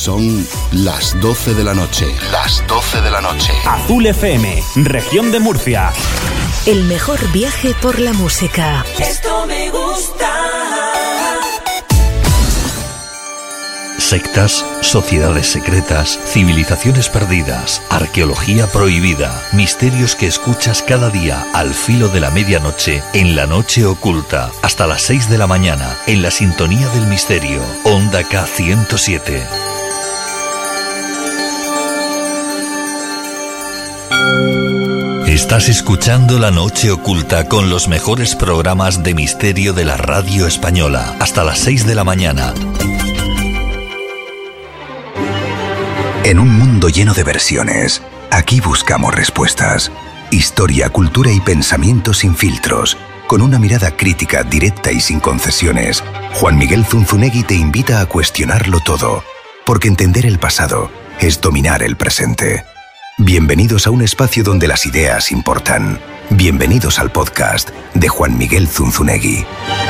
Son las 12 de la noche. Las 12 de la noche. Azul FM, región de Murcia. El mejor viaje por la música. Esto me gusta. Sectas, sociedades secretas, civilizaciones perdidas, arqueología prohibida, misterios que escuchas cada día al filo de la medianoche en La Noche Oculta, hasta las 6 de la mañana, en la sintonía del misterio, Onda K107. Estás escuchando La Noche Oculta con los mejores programas de misterio de la radio española, hasta las 6 de la mañana. En un mundo lleno de versiones, aquí buscamos respuestas. Historia, cultura y pensamiento sin filtros. Con una mirada crítica, directa y sin concesiones, Juan Miguel Zunzunegui te invita a cuestionarlo todo. Porque entender el pasado es dominar el presente. Bienvenidos a un espacio donde las ideas importan. Bienvenidos al podcast de Juan Miguel Zunzunegui.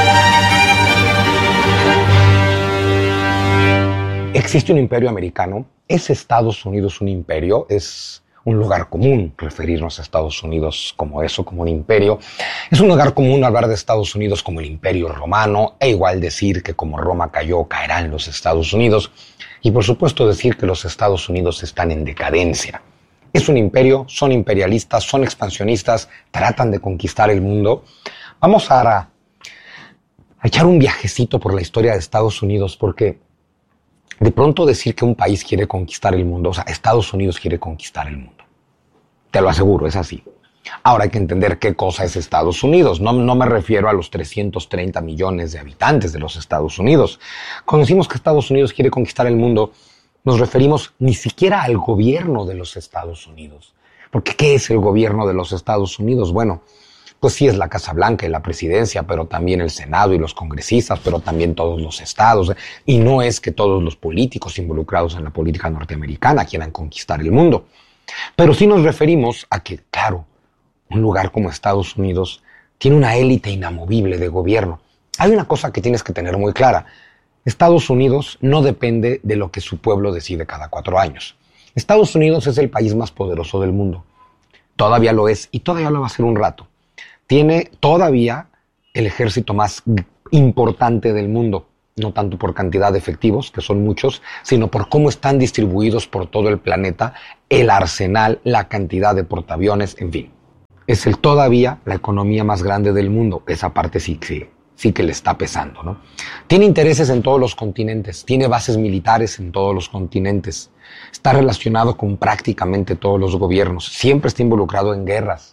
Existe un imperio americano. ¿Es Estados Unidos un imperio? Es un lugar común referirnos a Estados Unidos como eso, como un imperio. Es un lugar común hablar de Estados Unidos como el imperio romano, e igual decir que como Roma cayó, caerán los Estados Unidos. Y por supuesto decir que los Estados Unidos están en decadencia. Es un imperio, son imperialistas, son expansionistas, tratan de conquistar el mundo. Vamos a echar un viajecito por la historia de Estados Unidos, porque de pronto decir que un país quiere conquistar el mundo, o sea, Estados Unidos quiere conquistar el mundo. Te lo aseguro, es así. Ahora hay que entender qué cosa es Estados Unidos. No me refiero a los 330 millones de habitantes de los Estados Unidos. Cuando decimos que Estados Unidos quiere conquistar el mundo, nos referimos ni siquiera al gobierno de los Estados Unidos. Porque ¿qué es el gobierno de los Estados Unidos? Bueno, pues sí es la Casa Blanca y la presidencia, pero también el Senado y los congresistas, pero también todos los estados. Y no es que todos los políticos involucrados en la política norteamericana quieran conquistar el mundo. Pero sí nos referimos a que, claro, un lugar como Estados Unidos tiene una élite inamovible de gobierno. Hay una cosa que tienes que tener muy clara. Estados Unidos no depende de lo que su pueblo decide cada 4 años. Estados Unidos es el país más poderoso del mundo. Todavía lo es y todavía lo va a ser un rato. Tiene todavía el ejército más importante del mundo, no tanto por cantidad de efectivos, que son muchos, sino por cómo están distribuidos por todo el planeta, el arsenal, la cantidad de portaaviones, en fin. Es todavía la economía más grande del mundo. Esa parte sí que le está pesando, ¿no? Tiene intereses en todos los continentes, tiene bases militares en todos los continentes, está relacionado con prácticamente todos los gobiernos, siempre está involucrado en guerras.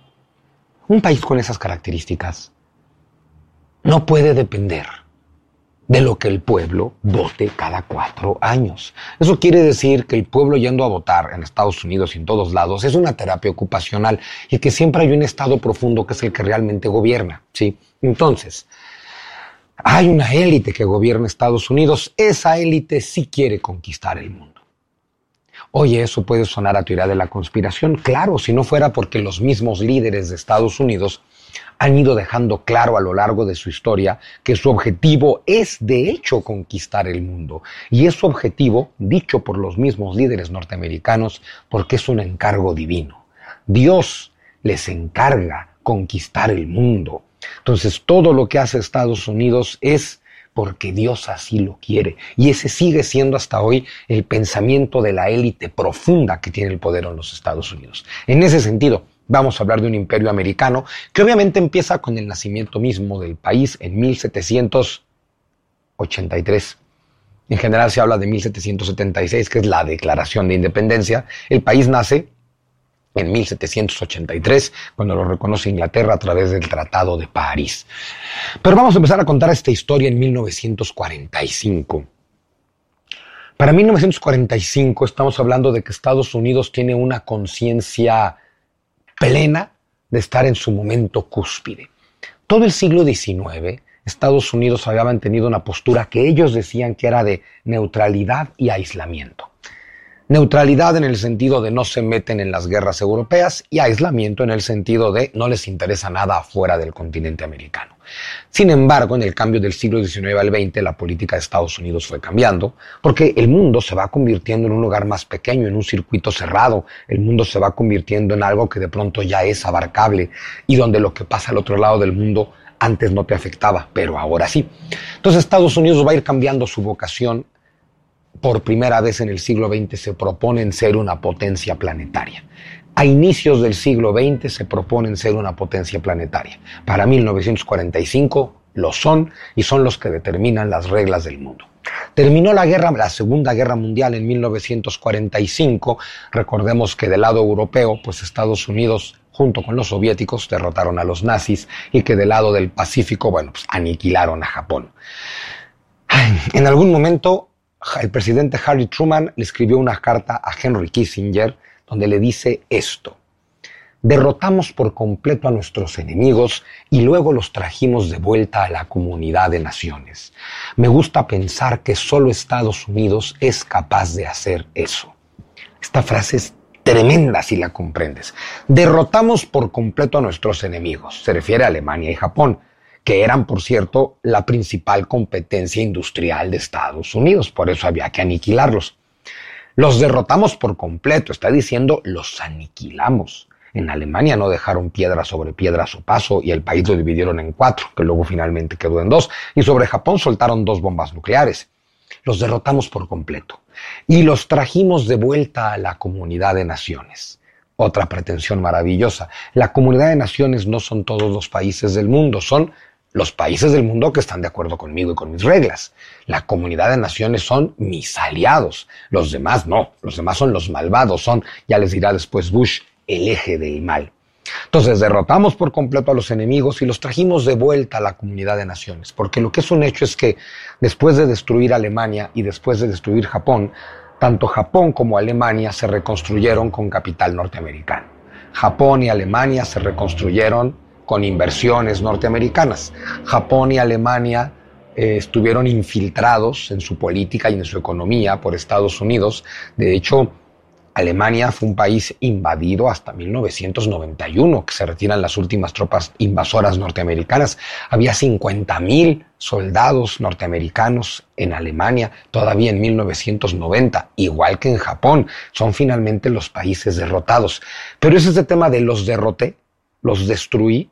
Un país con esas características no puede depender de lo que el pueblo vote cada 4 años. Eso quiere decir que el pueblo yendo a votar en Estados Unidos y en todos lados es una terapia ocupacional y que siempre hay un estado profundo que es el que realmente gobierna, ¿sí? Entonces, hay una élite que gobierna Estados Unidos. Esa élite sí quiere conquistar el mundo. Oye, eso puede sonar a teoría de la conspiración. Claro, si no fuera porque los mismos líderes de Estados Unidos han ido dejando claro a lo largo de su historia que su objetivo es, de hecho, conquistar el mundo. Y es su objetivo, dicho por los mismos líderes norteamericanos, porque es un encargo divino. Dios les encarga conquistar el mundo. Entonces, todo lo que hace Estados Unidos es porque Dios así lo quiere. Y ese sigue siendo hasta hoy el pensamiento de la élite profunda que tiene el poder en los Estados Unidos. En ese sentido, vamos a hablar de un imperio americano que obviamente empieza con el nacimiento mismo del país en 1783. En general se habla de 1776, que es la Declaración de Independencia. El país nace en 1783, cuando lo reconoce Inglaterra a través del Tratado de París. Pero vamos a empezar a contar esta historia en 1945. Para 1945 estamos hablando de que Estados Unidos tiene una conciencia plena de estar en su momento cúspide. Todo el siglo XIX, Estados Unidos había mantenido una postura que ellos decían que era de neutralidad y aislamiento. Neutralidad en el sentido de no se meten en las guerras europeas y aislamiento en el sentido de no les interesa nada afuera del continente americano. Sin embargo, en el cambio del siglo XIX al XX, la política de Estados Unidos fue cambiando, porque el mundo se va convirtiendo en un lugar más pequeño, en un circuito cerrado. El mundo se va convirtiendo en algo que de pronto ya es abarcable y donde lo que pasa al otro lado del mundo antes no te afectaba, pero ahora sí. Entonces Estados Unidos va a ir cambiando su vocación. Por primera vez en el siglo XX se proponen ser una potencia planetaria. A inicios del siglo XX se proponen ser una potencia planetaria. Para 1945 lo son y son los que determinan las reglas del mundo. Terminó la Segunda Guerra Mundial en 1945. Recordemos que del lado europeo, pues Estados Unidos junto con los soviéticos derrotaron a los nazis y que del lado del Pacífico, pues aniquilaron a Japón. En algún momento el presidente Harry Truman le escribió una carta a Henry Kissinger donde le dice esto: derrotamos por completo a nuestros enemigos y luego los trajimos de vuelta a la comunidad de naciones. Me gusta pensar que solo Estados Unidos es capaz de hacer eso. Esta frase es tremenda si la comprendes. Derrotamos por completo a nuestros enemigos. Se refiere a Alemania y Japón, que eran, por cierto, la principal competencia industrial de Estados Unidos. Por eso había que aniquilarlos. Los derrotamos por completo. Está diciendo, los aniquilamos. En Alemania no dejaron piedra sobre piedra a su paso y el país lo dividieron en 4, que luego finalmente quedó en 2. Y sobre Japón soltaron 2 bombas nucleares. Los derrotamos por completo. Y los trajimos de vuelta a la comunidad de naciones. Otra pretensión maravillosa. La comunidad de naciones no son todos los países del mundo, son los países del mundo que están de acuerdo conmigo y con mis reglas. La comunidad de naciones son mis aliados. Los demás no. Los demás son los malvados. Son, ya les dirá después Bush, el eje del mal. Entonces derrotamos por completo a los enemigos y los trajimos de vuelta a la comunidad de naciones. Porque lo que es un hecho es que después de destruir Alemania y después de destruir Japón, tanto Japón como Alemania se reconstruyeron con capital norteamericano. Japón y Alemania se reconstruyeron con inversiones norteamericanas. Japón y Alemania estuvieron infiltrados en su política y en su economía por Estados Unidos. De hecho, Alemania fue un país invadido hasta 1991, que se retiran las últimas tropas invasoras norteamericanas. Había 50,000 soldados norteamericanos en Alemania todavía en 1990, igual que en Japón. Son finalmente los países derrotados. Pero ese es el tema de los derroté, los destruí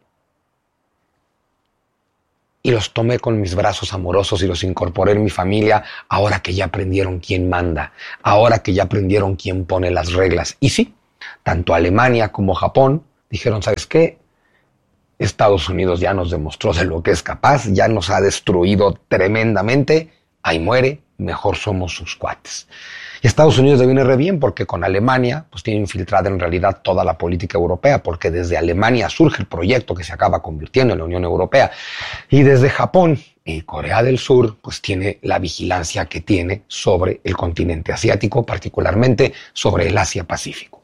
y los tomé con mis brazos amorosos y los incorporé en mi familia ahora que ya aprendieron quién manda, ahora que ya aprendieron quién pone las reglas. Y sí, tanto Alemania como Japón dijeron, ¿sabes qué? Estados Unidos ya nos demostró de lo que es capaz, ya nos ha destruido tremendamente, ahí muere, mejor somos sus cuates. Y Estados Unidos le viene re bien porque con Alemania pues tiene infiltrada en realidad toda la política europea, porque desde Alemania surge el proyecto que se acaba convirtiendo en la Unión Europea. Y desde Japón y Corea del Sur pues tiene la vigilancia que tiene sobre el continente asiático, particularmente sobre el Asia-Pacífico.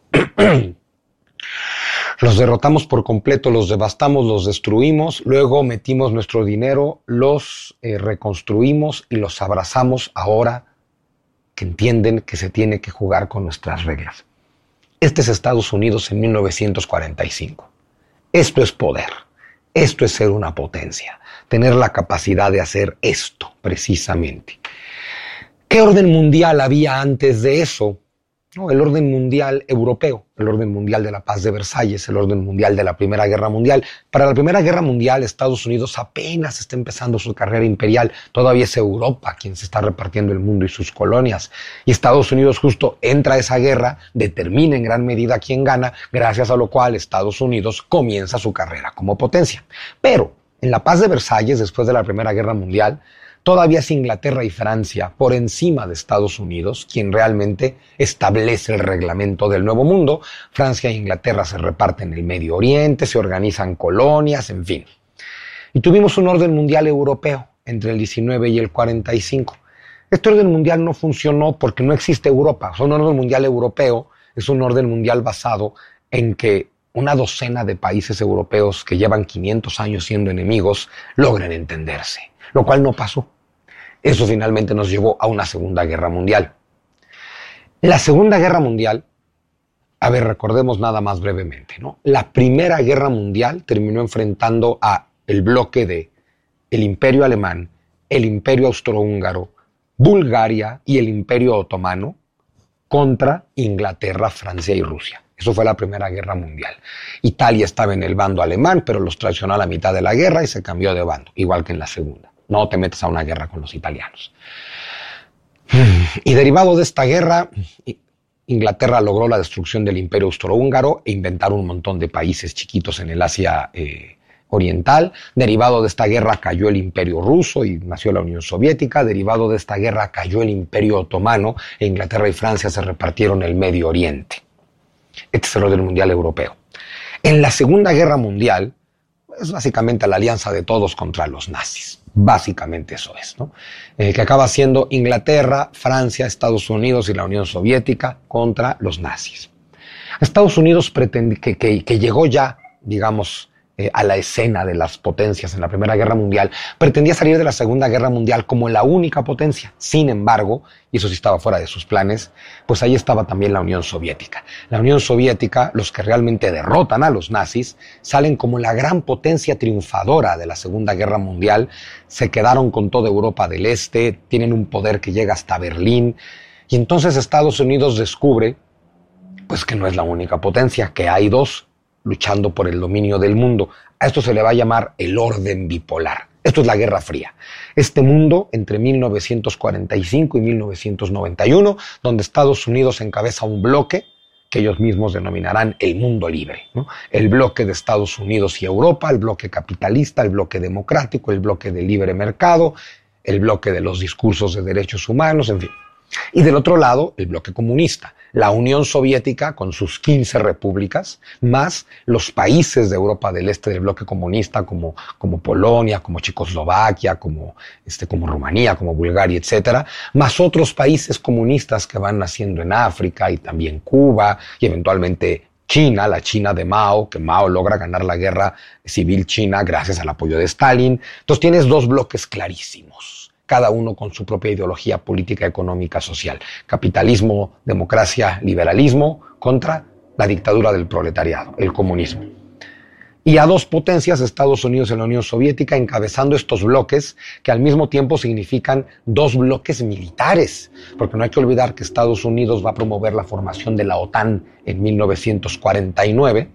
Los derrotamos por completo, los devastamos, los destruimos, luego metimos nuestro dinero, los reconstruimos y los abrazamos ahora que entienden que se tiene que jugar con nuestras reglas. Este es Estados Unidos en 1945. Esto es poder, esto es ser una potencia, tener la capacidad de hacer esto precisamente. ¿Qué orden mundial había antes de eso? No, el orden mundial europeo, el orden mundial de la paz de Versalles, el orden mundial de la Primera Guerra Mundial. Para la Primera Guerra Mundial, Estados Unidos apenas está empezando su carrera imperial. Todavía es Europa quien se está repartiendo el mundo y sus colonias. Y Estados Unidos justo entra a esa guerra, determina en gran medida quién gana, gracias a lo cual Estados Unidos comienza su carrera como potencia. Pero en la paz de Versalles, después de la Primera Guerra Mundial, todavía es Inglaterra y Francia, por encima de Estados Unidos, quien realmente establece el reglamento del Nuevo Mundo. Francia e Inglaterra se reparten el Medio Oriente, se organizan colonias, en fin. Y tuvimos un orden mundial europeo entre el 19 y el 45. Este orden mundial no funcionó porque no existe Europa. O sea, un orden mundial europeo es un orden mundial basado en que una docena de países europeos que llevan 500 años siendo enemigos logren entenderse, lo cual no pasó. Eso finalmente nos llevó a una Segunda Guerra Mundial. La Segunda Guerra Mundial, a ver, recordemos nada más brevemente, ¿no? La Primera Guerra Mundial terminó enfrentando a el bloque de el Imperio Alemán, el Imperio Austrohúngaro, Bulgaria y el Imperio Otomano contra Inglaterra, Francia y Rusia. Eso fue la Primera Guerra Mundial. Italia estaba en el bando alemán, pero los traicionó a la mitad de la guerra y se cambió de bando, igual que en la Segunda. No te metes a una guerra con los italianos. Y derivado de esta guerra, Inglaterra logró la destrucción del Imperio Austrohúngaro e inventaron un montón de países chiquitos en el Asia Oriental. Derivado de esta guerra cayó el Imperio Ruso y nació la Unión Soviética. Derivado de esta guerra cayó el Imperio Otomano e Inglaterra y Francia se repartieron el Medio Oriente. Este es el orden mundial europeo. En la Segunda Guerra Mundial es básicamente la alianza de todos contra los nazis. Básicamente eso es, ¿no? Que acaba siendo Inglaterra, Francia, Estados Unidos y la Unión Soviética contra los nazis. Estados Unidos que llegó ya, digamos, a la escena de las potencias en la Primera Guerra Mundial, pretendía salir de la Segunda Guerra Mundial como la única potencia. Sin embargo, y eso sí estaba fuera de sus planes, pues ahí estaba también la Unión Soviética. La Unión Soviética, los que realmente derrotan a los nazis, salen como la gran potencia triunfadora de la Segunda Guerra Mundial, se quedaron con toda Europa del Este, tienen un poder que llega hasta Berlín, y entonces Estados Unidos descubre pues que no es la única potencia, que hay dos luchando por el dominio del mundo. A esto se le va a llamar el orden bipolar. Esto es la Guerra Fría. Este mundo entre 1945 y 1991, donde Estados Unidos encabeza un bloque que ellos mismos denominarán el mundo libre, ¿no? El bloque de Estados Unidos y Europa, el bloque capitalista, el bloque democrático, el bloque de libre mercado, el bloque de los discursos de derechos humanos, en fin. Y del otro lado, el bloque comunista, la Unión Soviética con sus 15 repúblicas, más los países de Europa del Este del bloque comunista, como Polonia, como Checoslovaquia, como Rumanía, como Bulgaria, etcétera, más otros países comunistas que van naciendo en África y también Cuba y eventualmente China, la China de Mao, que Mao logra ganar la guerra civil china gracias al apoyo de Stalin. Entonces tienes dos bloques clarísimos, cada uno con su propia ideología política, económica, social. Capitalismo, democracia, liberalismo contra la dictadura del proletariado, el comunismo. Y a dos potencias, Estados Unidos y la Unión Soviética, encabezando estos bloques que al mismo tiempo significan dos bloques militares. Porque no hay que olvidar que Estados Unidos va a promover la formación de la OTAN en 1949.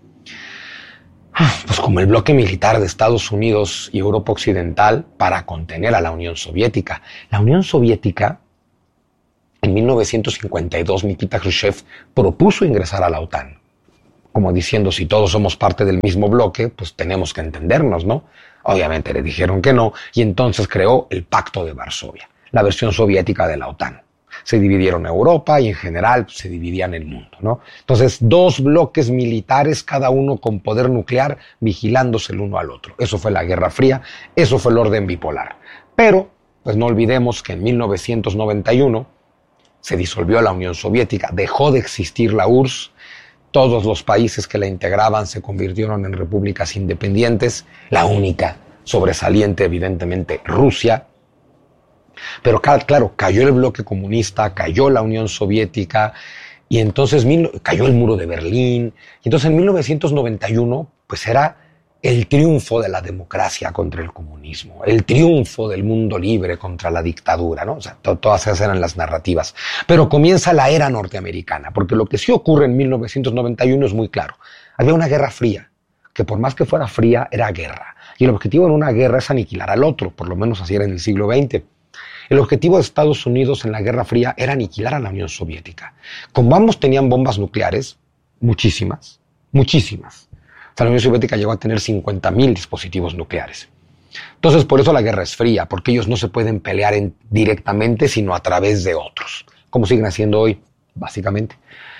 Pues como el bloque militar de Estados Unidos y Europa Occidental para contener a la Unión Soviética. La Unión Soviética, en 1952, Nikita Khrushchev propuso ingresar a la OTAN. Como diciendo, si todos somos parte del mismo bloque, pues tenemos que entendernos, ¿no? Obviamente le dijeron que no, y entonces creó el Pacto de Varsovia, la versión soviética de la OTAN. Se dividieron Europa y en general se dividían el mundo, ¿no? Entonces, dos bloques militares, cada uno con poder nuclear, vigilándose el uno al otro. Eso fue la Guerra Fría, eso fue el orden bipolar. Pero, pues no olvidemos que en 1991 se disolvió la Unión Soviética, dejó de existir la URSS, todos los países que la integraban se convirtieron en repúblicas independientes, la única sobresaliente, evidentemente, Rusia. Pero claro, cayó el bloque comunista, cayó la Unión Soviética y entonces cayó el muro de Berlín. Y entonces en 1991 pues era el triunfo de la democracia contra el comunismo, el triunfo del mundo libre contra la dictadura, ¿no? O sea, todas esas eran las narrativas. Pero comienza la era norteamericana, porque lo que sí ocurre en 1991 es muy claro. Había una guerra fría, que por más que fuera fría, era guerra. Y el objetivo en una guerra es aniquilar al otro, por lo menos así era en el siglo XX. El objetivo de Estados Unidos en la Guerra Fría era aniquilar a la Unión Soviética. Como ambos tenían bombas nucleares, muchísimas. O sea, la Unión Soviética llegó a tener 50.000 dispositivos nucleares. Entonces, por eso la guerra es fría, porque ellos no se pueden pelear directamente, sino a través de otros, como siguen haciendo hoy, básicamente.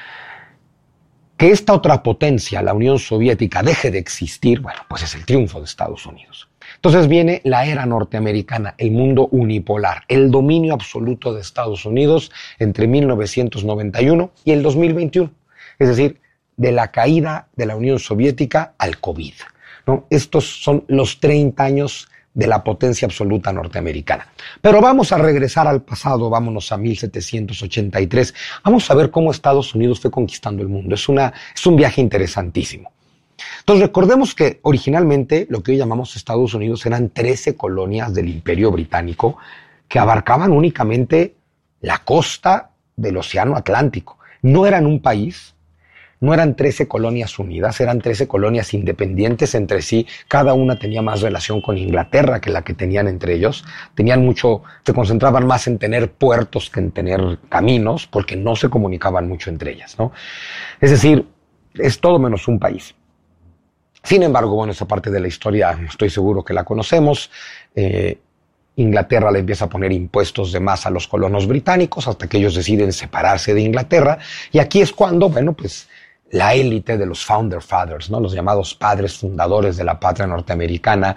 Que esta otra potencia, la Unión Soviética, deje de existir, bueno, pues es el triunfo de Estados Unidos. Entonces viene la era norteamericana, el mundo unipolar, el dominio absoluto de Estados Unidos entre 1991 y el 2021. Es decir, de la caída de la Unión Soviética al COVID, ¿no? Estos son los 30 años de la potencia absoluta norteamericana. Pero vamos a regresar al pasado, vámonos a 1783. Vamos a ver cómo Estados Unidos fue conquistando el mundo. Es un viaje interesantísimo. Entonces recordemos que originalmente lo que hoy llamamos Estados Unidos eran 13 colonias del Imperio Británico que abarcaban únicamente la costa del Océano Atlántico. No eran un país, no eran 13 colonias unidas, eran 13 colonias independientes entre sí. Cada una tenía más relación con Inglaterra que la que tenían entre ellos. Se concentraban más en tener puertos que en tener caminos, porque no se comunicaban mucho entre ellas, ¿no? Es decir, es todo menos un país. Sin embargo, bueno, esa parte de la historia estoy seguro que la conocemos. Inglaterra le empieza a poner impuestos de más a los colonos británicos hasta que ellos deciden separarse de Inglaterra. Y aquí es cuando, bueno, pues la élite de los Founder Fathers, ¿no? Los llamados padres fundadores de la patria norteamericana,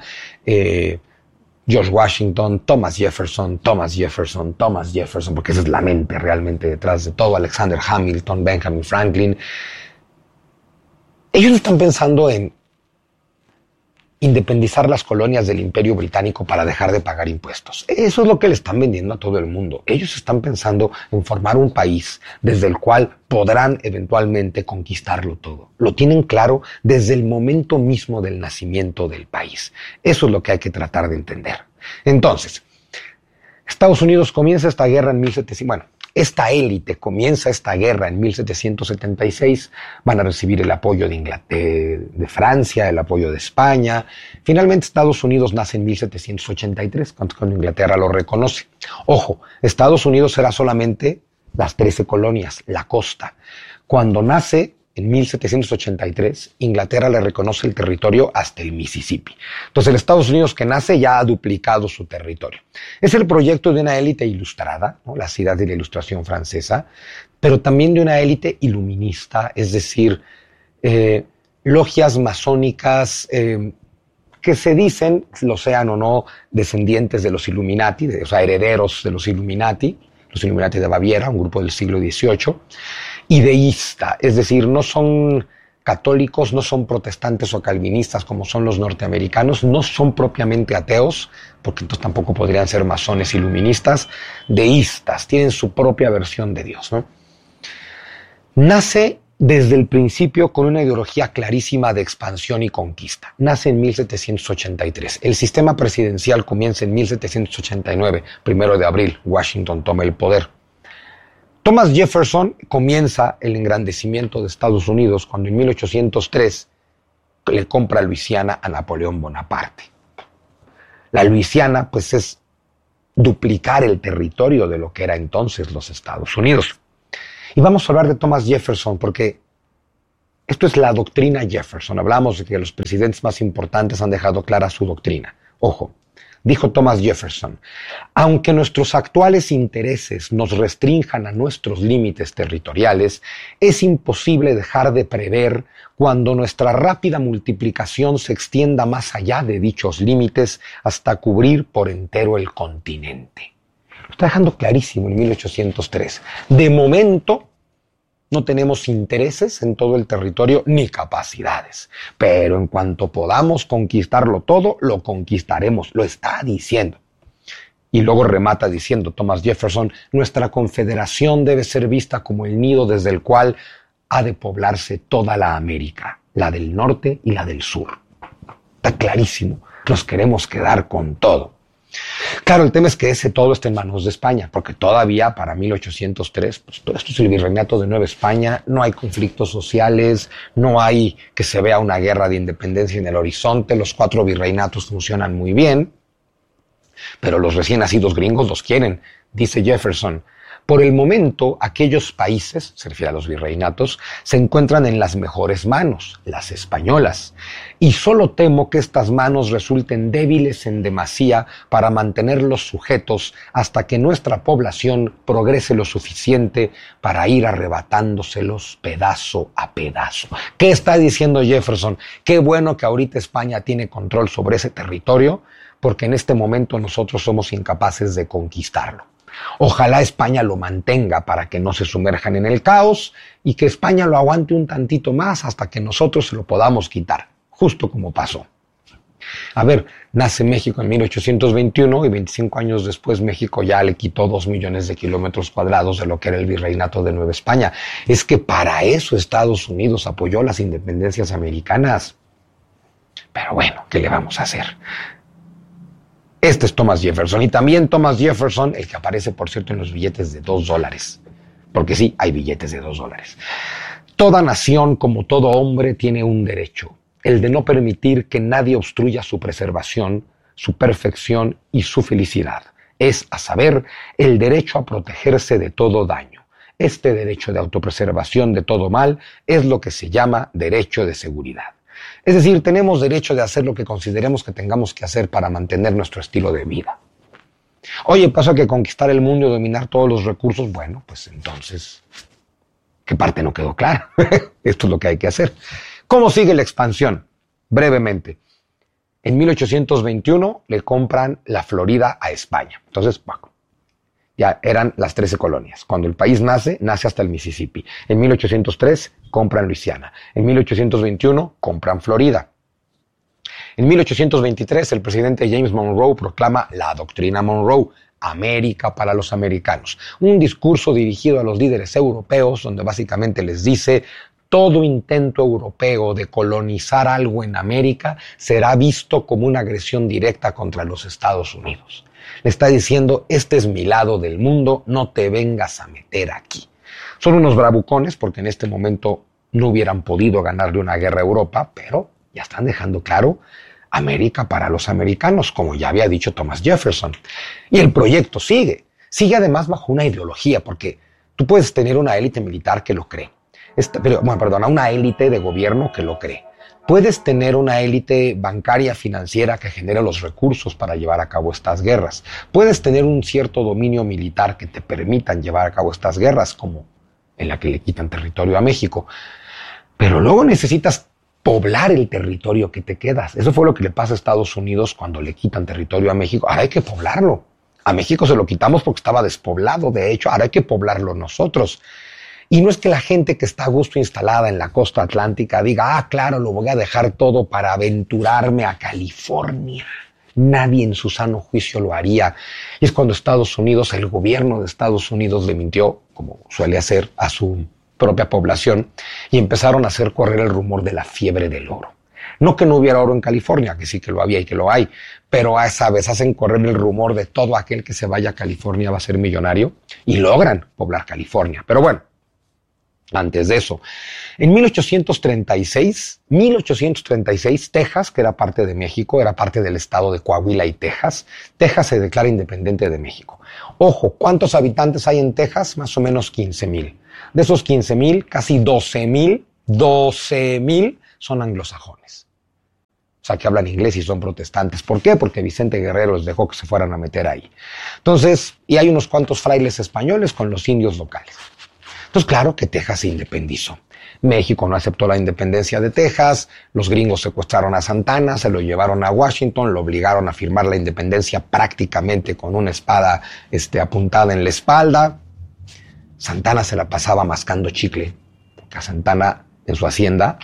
George Washington, Thomas Jefferson, porque esa es la mente realmente detrás de todo, Alexander Hamilton, Benjamin Franklin. Ellos están pensando en independizar las colonias del Imperio Británico para dejar de pagar impuestos. Eso es lo que le están vendiendo a todo el mundo. Ellos están pensando en formar un país desde el cual podrán eventualmente conquistarlo todo. Lo tienen claro desde el momento mismo del nacimiento del país. Eso es lo que hay que tratar de entender. Entonces, Estados Unidos comienza esta guerra en 1700. Esta élite comienza esta guerra en 1776, van a recibir el apoyo de Francia, el apoyo de España. Finalmente Estados Unidos nace en 1783, cuando Inglaterra lo reconoce. Ojo, Estados Unidos era solamente las 13 colonias, la costa. Cuando nace en 1783, Inglaterra le reconoce el territorio hasta el Mississippi. Entonces el Estados Unidos que nace ya ha duplicado su territorio. Es el proyecto de una élite ilustrada, ¿no? Las ideas de la Ilustración francesa, pero también de una élite iluminista, es decir, logias masónicas que se dicen, lo sean o no, descendientes de los Illuminati, o sea, herederos de los Illuminati de Baviera, un grupo del siglo XVIII, y deísta, es decir, no son católicos, no son protestantes o calvinistas como son los norteamericanos, no son propiamente ateos, porque entonces tampoco podrían ser masones iluministas, deístas, tienen su propia versión de Dios, ¿no? Nace desde el principio con una ideología clarísima de expansión y conquista. Nace en 1783. El sistema presidencial comienza en 1789, 1 de abril, Washington toma el poder. Thomas Jefferson comienza el engrandecimiento de Estados Unidos cuando en 1803 le compra Luisiana a Napoleón Bonaparte. La Luisiana, pues, es duplicar el territorio de lo que era entonces los Estados Unidos. Y vamos a hablar de Thomas Jefferson porque esto es la doctrina Jefferson. Hablamos de que los presidentes más importantes han dejado clara su doctrina. Ojo, dijo Thomas Jefferson, aunque nuestros actuales intereses nos restrinjan a nuestros límites territoriales, es imposible dejar de prever cuando nuestra rápida multiplicación se extienda más allá de dichos límites hasta cubrir por entero el continente. Lo está dejando clarísimo en 1803. De momento, no tenemos intereses en todo el territorio ni capacidades, pero en cuanto podamos conquistarlo todo, lo conquistaremos, lo está diciendo. Y luego remata diciendo Thomas Jefferson, nuestra confederación debe ser vista como el nido desde el cual ha de poblarse toda la América, la del norte y la del sur. Está clarísimo, nos queremos quedar con todo. Claro, el tema es que ese todo está en manos de España, porque todavía para 1803, pues todo esto es el virreinato de Nueva España, no hay conflictos sociales, no hay que se vea una guerra de independencia en el horizonte, los 4 virreinatos funcionan muy bien, pero los recién nacidos gringos los quieren, dice Jefferson. Por el momento, aquellos países, se refiere a los virreinatos, se encuentran en las mejores manos, las españolas, y solo temo que estas manos resulten débiles en demasía para mantenerlos sujetos hasta que nuestra población progrese lo suficiente para ir arrebatándoselos pedazo a pedazo. ¿Qué está diciendo Jefferson? Qué bueno que ahorita España tiene control sobre ese territorio, porque en este momento nosotros somos incapaces de conquistarlo. Ojalá España lo mantenga para que no se sumerjan en el caos y que España lo aguante un tantito más hasta que nosotros se lo podamos quitar, justo como pasó. A ver, nace México en 1821 y 25 años después México ya le quitó 2 millones de kilómetros cuadrados de lo que era el virreinato de Nueva España. Es que para eso Estados Unidos apoyó las independencias americanas. Pero bueno, ¿qué le vamos a hacer? Este es Thomas Jefferson, y también Thomas Jefferson, el que aparece, por cierto, en los billetes de $2. Porque sí, hay billetes de $2. Toda nación, como todo hombre, tiene un derecho, el de no permitir que nadie obstruya su preservación, su perfección y su felicidad. Es, a saber, el derecho a protegerse de todo daño. Este derecho de autopreservación de todo mal es lo que se llama derecho de seguridad. Es decir, tenemos derecho de hacer lo que consideremos que tengamos que hacer para mantener nuestro estilo de vida. Oye, ¿pasa que conquistar el mundo y dominar todos los recursos? Bueno, pues entonces, ¿qué parte no quedó clara? Esto es lo que hay que hacer. ¿Cómo sigue la expansión? Brevemente. En 1821 le compran la Florida a España. Entonces, bueno, ya eran las 13 colonias. Cuando el país nace hasta el Mississippi. En 1803 compran Luisiana. En 1821 compran Florida. En 1823 el presidente James Monroe proclama la doctrina Monroe, América para los americanos. Un discurso dirigido a los líderes europeos donde básicamente les dice: todo intento europeo de colonizar algo en América será visto como una agresión directa contra los Estados Unidos. Le está diciendo: este es mi lado del mundo, no te vengas a meter aquí. Son unos bravucones porque en este momento no hubieran podido ganarle una guerra a Europa, pero ya están dejando claro: América para los americanos, como ya había dicho Thomas Jefferson. Y el proyecto sigue además bajo una ideología, porque tú puedes tener una élite militar que lo cree, una élite de gobierno que lo cree. Puedes tener una élite bancaria financiera que genera los recursos para llevar a cabo estas guerras. Puedes tener un cierto dominio militar que te permitan llevar a cabo estas guerras, como en la que le quitan territorio a México. Pero luego necesitas poblar el territorio que te quedas. Eso fue lo que le pasa a Estados Unidos cuando le quitan territorio a México. Ahora hay que poblarlo. A México se lo quitamos porque estaba despoblado, de hecho. Ahora hay que poblarlo nosotros. Y no es que la gente que está a gusto instalada en la costa atlántica diga: claro, lo voy a dejar todo para aventurarme a California. Nadie en su sano juicio lo haría. Y es cuando Estados Unidos, el gobierno de Estados Unidos, le mintió, como suele hacer, a su propia población, y empezaron a hacer correr el rumor de la fiebre del oro. No que no hubiera oro en California, que sí que lo había y que lo hay, pero a esa vez hacen correr el rumor de todo aquel que se vaya a California va a ser millonario, y logran poblar California. Pero bueno, antes de eso, en 1836, Texas, que era parte de México, era parte del estado de Coahuila y Texas se declara independiente de México. Ojo, ¿cuántos habitantes hay en Texas? Más o menos 15,000. De esos 15,000, casi 12,000 son anglosajones. O sea, que hablan inglés y son protestantes. ¿Por qué? Porque Vicente Guerrero les dejó que se fueran a meter ahí. Entonces, y hay unos cuantos frailes españoles con los indios locales. Entonces, claro que Texas se independizó. México no aceptó la independencia de Texas, los gringos secuestraron a Santana, se lo llevaron a Washington, lo obligaron a firmar la independencia prácticamente con una espada apuntada en la espalda. Santana se la pasaba mascando chicle, porque a Santana en su hacienda,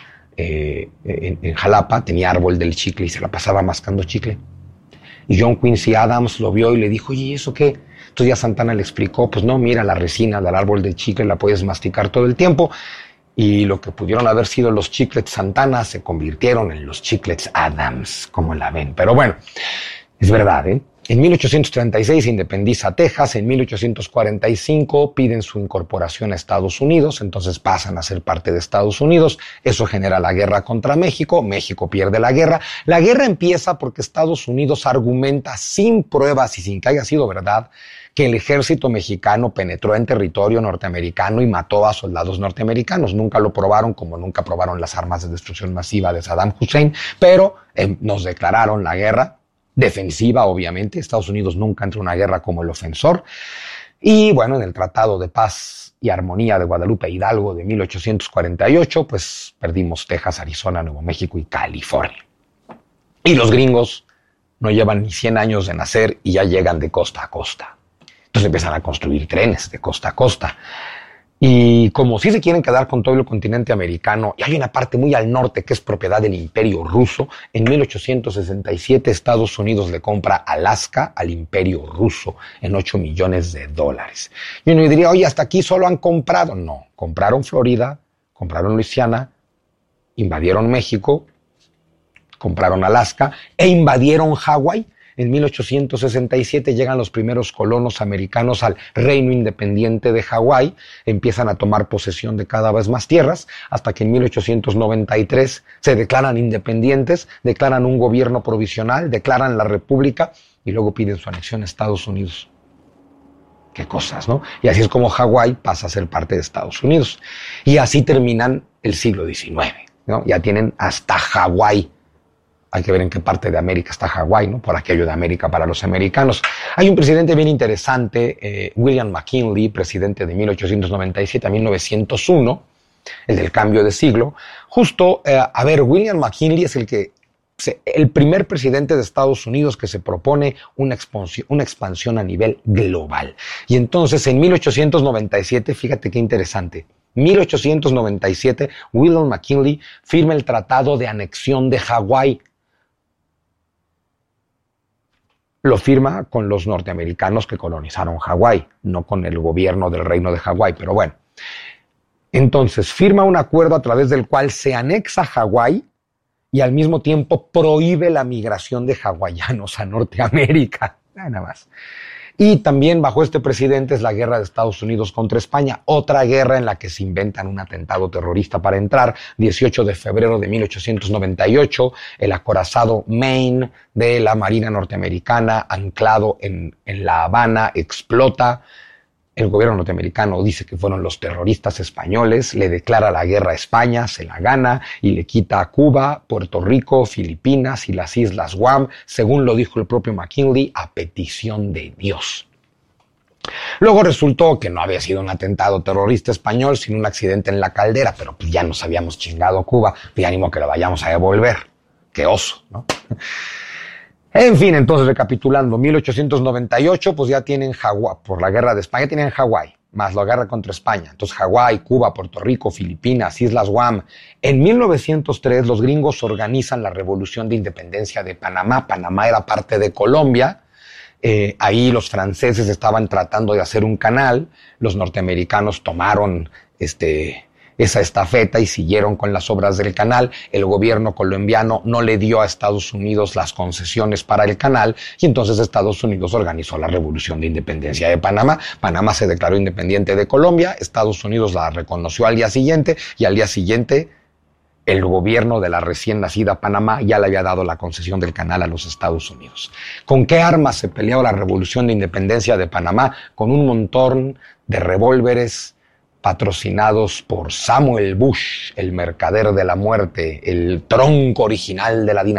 en Jalapa, tenía árbol del chicle y se la pasaba mascando chicle. Y John Quincy Adams lo vio y le dijo: oye, ¿y eso qué? Entonces ya Santana le explicó: pues no, mira, la resina del árbol del chicle la puedes masticar todo el tiempo. Y lo que pudieron haber sido los chiclets Santana se convirtieron en los chiclets Adams, como la ven. Pero bueno, es verdad, ¿eh? En 1836 se independiza Texas, en 1845 piden su incorporación a Estados Unidos, entonces pasan a ser parte de Estados Unidos, eso genera la guerra contra México, México pierde la guerra empieza porque Estados Unidos argumenta sin pruebas y sin que haya sido verdad que el ejército mexicano penetró en territorio norteamericano y mató a soldados norteamericanos. Nunca lo probaron, como nunca probaron las armas de destrucción masiva de Saddam Hussein, pero nos declararon la guerra. Defensiva, obviamente. Estados Unidos nunca entró en una guerra como el ofensor. Y bueno, en el Tratado de Paz y Armonía de Guadalupe Hidalgo de 1848, pues perdimos Texas, Arizona, Nuevo México y California. Y los gringos no llevan ni 100 años de nacer y ya llegan de costa a costa. Entonces empiezan a construir trenes de costa a costa. Y como si se quieren quedar con todo el continente americano, y hay una parte muy al norte que es propiedad del Imperio Ruso, en 1867 Estados Unidos le compra Alaska al Imperio Ruso en $8 millones. Y uno diría: oye, hasta aquí solo han comprado. No, compraron Florida, compraron Luisiana, invadieron México, compraron Alaska e invadieron Hawái. En 1867 llegan los primeros colonos americanos al reino independiente de Hawái, empiezan a tomar posesión de cada vez más tierras, hasta que en 1893 se declaran independientes, declaran un gobierno provisional, declaran la república y luego piden su anexión a Estados Unidos. Qué cosas, ¿no? Y así es como Hawái pasa a ser parte de Estados Unidos. Y así terminan el siglo XIX, ¿no? Ya tienen hasta Hawái. Hay que ver en qué parte de América está Hawái, ¿no? Por aquello de América para los americanos. Hay un presidente bien interesante, William McKinley, presidente de 1897 a 1901, el del cambio de siglo. Justo, William McKinley es el primer presidente de Estados Unidos que se propone una expansión a nivel global. Y entonces, en 1897, fíjate qué interesante, 1897, William McKinley firma el Tratado de Anexión de Hawái. Lo firma con los norteamericanos que colonizaron Hawái, no con el gobierno del reino de Hawái, pero bueno. Entonces, firma un acuerdo a través del cual se anexa Hawái y al mismo tiempo prohíbe la migración de hawaianos a Norteamérica. Nada más. Y también bajo este presidente es la guerra de Estados Unidos contra España, otra guerra en la que se inventan un atentado terrorista para entrar. 18 de febrero de 1898, el acorazado Maine de la Marina norteamericana, anclado en La Habana, explota. El gobierno norteamericano dice que fueron los terroristas españoles, le declara la guerra a España, se la gana y le quita a Cuba, Puerto Rico, Filipinas y las Islas Guam, según lo dijo el propio McKinley, a petición de Dios. Luego resultó que no había sido un atentado terrorista español, sino un accidente en la caldera, pero pues ya nos habíamos chingado Cuba, y ánimo que la vayamos a devolver. ¡Qué oso!, ¿no? En fin, entonces recapitulando, 1898, pues ya tienen Hawái, por la guerra de España tienen Hawái, más la guerra contra España. Entonces Hawái, Cuba, Puerto Rico, Filipinas, Islas Guam. En 1903 los gringos organizan la Revolución de Independencia de Panamá. Panamá era parte de Colombia. Ahí los franceses estaban tratando de hacer un canal. Los norteamericanos tomaron esa estafeta y siguieron con las obras del canal. El gobierno colombiano no le dio a Estados Unidos las concesiones para el canal y entonces Estados Unidos organizó la Revolución de Independencia de Panamá. Panamá se declaró independiente de Colombia, Estados Unidos la reconoció al día siguiente y al día siguiente el gobierno de la recién nacida Panamá ya le había dado la concesión del canal a los Estados Unidos. ¿Con qué armas se peleó la Revolución de Independencia de Panamá? Con un montón de revólveres patrocinados por Samuel Bush, el mercader de la muerte, el tronco original de la dinastía